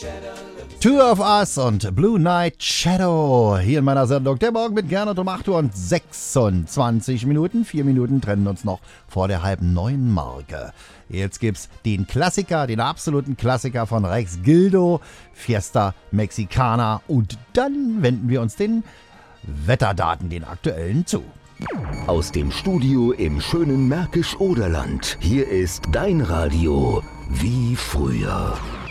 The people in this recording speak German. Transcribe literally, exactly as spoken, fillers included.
Two of Us und Blue Night Shadow hier in meiner Sendung. Der Morgen mit Gernot um acht Uhr und sechsundzwanzig Minuten. Vier Minuten trennen uns noch vor der halben neun Marke. Jetzt gibt's den Klassiker, den absoluten Klassiker von Rex Gildo, Fiesta Mexicana. Und dann wenden wir uns den Wetterdaten, den aktuellen, zu. Aus dem Studio im schönen Märkisch-Oderland. Hier ist dein Radio wie früher.